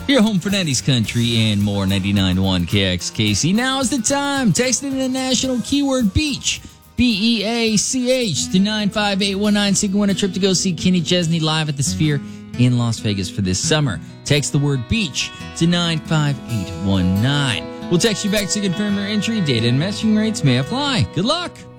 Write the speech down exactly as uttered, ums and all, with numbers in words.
Your home for nineties country and more. ninety-nine point one K X K C. Now is the time. Text in the national keyword beach. B E A C H to nine five eight one nine so you can win a trip to go see Kenny Chesney live at the Sphere in Las Vegas for this summer. Text the word beach to nine five eight one nine. We'll text you back to confirm your entry. Data and messaging rates may apply. Good luck.